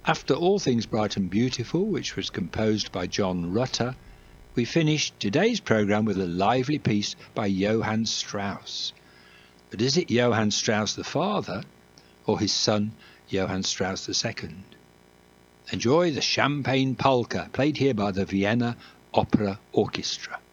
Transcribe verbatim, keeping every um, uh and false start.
After All Things Bright and Beautiful, which was composed by John Rutter, we finished today's programme with a lively piece by Johann Strauss. But is it Johann Strauss the father or his son Johann Strauss the second? Enjoy the Champagne Polka, played here by the Vienna Opera Orchestra.